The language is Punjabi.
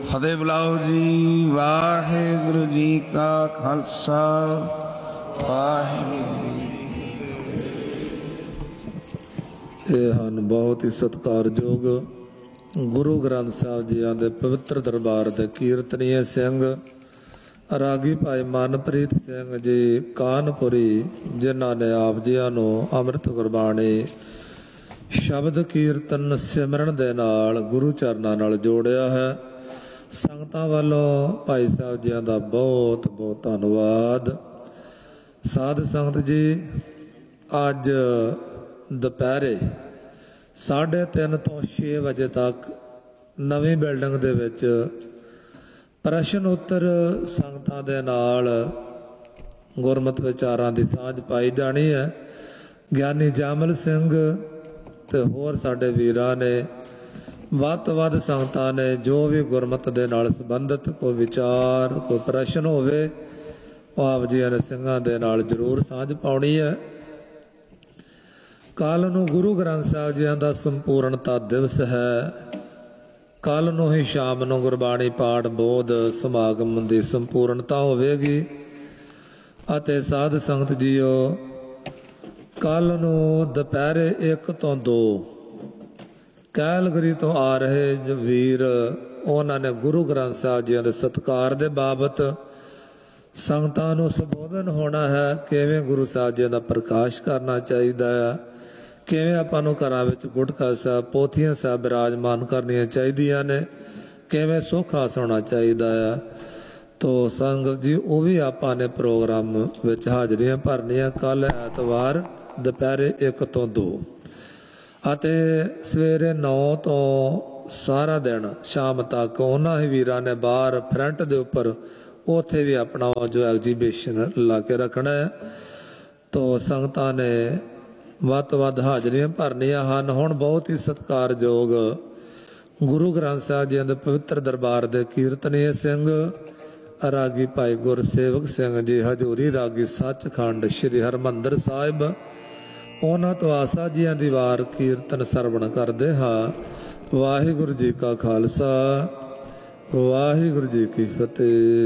ਫਤਿਹ ਬੁਲਾਓ ਜੀ। ਵਾਹਿਗੁਰੂ ਜੀ ਕਾ ਖਾਲਸਾ, ਵਾਹਿਗੁਰੂ ਜੀ। ਇਹ ਹਨ ਬਹੁਤ ਹੀ ਸਤਿਕਾਰਯੋਗ ਗੁਰੂ ਗ੍ਰੰਥ ਸਾਹਿਬ ਜੀਆਂ ਦੇ ਪਵਿੱਤਰ ਦਰਬਾਰ ਦੇ ਕੀਰਤਨੀਏ ਸਿੰਘ ਰਾਗੀ ਭਾਈ ਮਨਪ੍ਰੀਤ ਸਿੰਘ ਜੀ ਕਾਨਪੁਰੀ, ਜਿਨ੍ਹਾਂ ਨੇ ਆਪ ਜੀਆਂ ਨੂੰ ਅੰਮ੍ਰਿਤ ਗੁਰਬਾਣੀ ਸ਼ਬਦ ਕੀਰਤਨ ਸਿਮਰਨ ਦੇ ਨਾਲ ਗੁਰੂ ਚਰਨਾਂ ਨਾਲ ਜੋੜਿਆ ਹੈ। ਸੰਗਤਾਂ ਵੱਲੋਂ ਭਾਈ ਸਾਹਿਬ ਜੀਆਂ ਦਾ ਬਹੁਤ ਬਹੁਤ ਧੰਨਵਾਦ। ਸਾਧ ਸੰਗਤ ਜੀ, ਅੱਜ ਦੁਪਹਿਰੇ 3:30 ਤੋਂ 6 ਵਜੇ ਤੱਕ ਨਵੀਂ ਬਿਲਡਿੰਗ ਦੇ ਵਿੱਚ ਪ੍ਰਸ਼ਨ ਉੱਤਰ ਸੰਗਤਾਂ ਦੇ ਨਾਲ ਗੁਰਮਤਿ ਵਿਚਾਰਾਂ ਦੀ ਸਾਂਝ ਪਾਈ ਜਾਣੀ ਹੈ। ਗਿਆਨੀ ਜਾਮਲ ਸਿੰਘ ਤੇ ਹੋਰ ਸਾਡੇ ਵੀਰਾਂ ਨੇ, ਵੱਧ ਤੋਂ ਵੱਧ ਸੰਗਤਾਂ ਨੇ ਜੋ ਵੀ ਗੁਰਮਤਿ ਦੇ ਨਾਲ ਸੰਬੰਧਿਤ ਕੋਈ ਵਿਚਾਰ, ਕੋਈ ਪ੍ਰਸ਼ਨ ਹੋਵੇ, ਉਹ ਆਪ ਜੀਆਂ ਨੇ ਸਿੰਘਾਂ ਦੇ ਨਾਲ ਜ਼ਰੂਰ ਸਾਂਝ ਪਾਉਣੀ ਹੈ। ਕੱਲ੍ਹ ਨੂੰ ਗੁਰੂ ਗ੍ਰੰਥ ਸਾਹਿਬ ਜੀਆਂ ਦਾ ਸੰਪੂਰਨਤਾ ਦਿਵਸ ਹੈ। ਕੱਲ੍ਹ ਨੂੰ ਹੀ ਸ਼ਾਮ ਨੂੰ ਗੁਰਬਾਣੀ ਪਾਠ ਬੋਧ ਸਮਾਗਮ ਦੀ ਸੰਪੂਰਨਤਾ ਹੋਵੇਗੀ। ਅਤੇ ਸਾਧ ਸੰਗਤ ਜੀਓ, ਕੱਲ੍ਹ ਨੂੰ ਦੁਪਹਿਰੇ 1 ਤੋਂ 2 ਕੈਲਗਰੀ ਤੋਂ ਆ ਰਹੇ ਜੋ ਵੀਰ, ਉਹਨਾਂ ਨੇ ਗੁਰੂ ਗ੍ਰੰਥ ਸਾਹਿਬ ਜੀਆਂ ਦੇ ਸਤਿਕਾਰ ਦੇ ਬਾਬਤ ਸੰਗਤਾਂ ਨੂੰ ਸੰਬੋਧਨ ਹੋਣਾ ਹੈ। ਕਿਵੇਂ ਗੁਰੂ ਸਾਹਿਬ ਜੀਆਂ ਦਾ ਪ੍ਰਕਾਸ਼ ਕਰਨਾ ਚਾਹੀਦਾ ਆ, ਕਿਵੇਂ ਆਪਾਂ ਨੂੰ ਘਰਾਂ ਵਿੱਚ ਗੁਟਕਾ ਸਾਹਿਬ, ਪੋਥੀਆਂ ਸਾਹਿਬ ਬਿਰਾਜਮਾਨ ਕਰਨੀਆਂ ਚਾਹੀਦੀਆਂ ਨੇ, ਕਿਵੇਂ ਸੁੱਖ ਆਸਣਾ ਚਾਹੀਦਾ ਆ। ਤੋ ਸੰਗਤ ਜੀ, ਉਹ ਵੀ ਆਪਾਂ ਨੇ ਪ੍ਰੋਗਰਾਮ ਵਿੱਚ ਹਾਜ਼ਰੀਆਂ ਭਰਨੀਆਂ ਕੱਲ੍ਹ ਐਤਵਾਰ ਦੁਪਹਿਰੇ 1 ਤੋਂ 2 ਅਤੇ ਸਵੇਰੇ 9 ਤੋਂ ਸਾਰਾ ਦਿਨ ਸ਼ਾਮ ਤੱਕ ਉਹਨਾਂ ਹੀ ਵੀਰਾਂ ਨੇ ਬਾਹਰ ਫਰੰਟ ਦੇ ਉੱਪਰ ਉੱਥੇ ਵੀ ਆਪਣਾ ਜੋ ਐਗਜੀਬਿਸ਼ਨ ਲਾ ਕੇ ਰੱਖਣਾ ਹੈ। ਤੋ ਸੰਗਤਾਂ ਨੇ ਵੱਧ ਤੋਂ ਵੱਧ ਹਾਜ਼ਰੀਆਂ ਭਰਨੀਆਂ ਹਨ। ਹੁਣ ਬਹੁਤ ਹੀ ਸਤਿਕਾਰਯੋਗ ਗੁਰੂ ਗ੍ਰੰਥ ਸਾਹਿਬ ਜੀ ਦੇ ਪਵਿੱਤਰ ਦਰਬਾਰ ਦੇ ਕੀਰਤਨੀਏ ਸਿੰਘ ਰਾਗੀ ਭਾਈ ਗੁਰਸੇਵਕ ਸਿੰਘ ਜੀ ਹਜ਼ੂਰੀ ਰਾਗੀ ਸੱਚਖੰਡ ਸ੍ਰੀ ਹਰਿਮੰਦਰ ਸਾਹਿਬ, ਉਹਨਾਂ ਤੋਂ ਆਸਾ ਜੀਆਂ ਦੀ ਵਾਰ ਕੀਰਤਨ ਸਰਵਣ ਕਰਦੇ ਹਾਂ। ਵਾਹਿਗੁਰੂ ਜੀ ਕਾ ਖਾਲਸਾ, ਵਾਹਿਗੁਰੂ ਜੀ ਕੀ ਫਤਿਹ।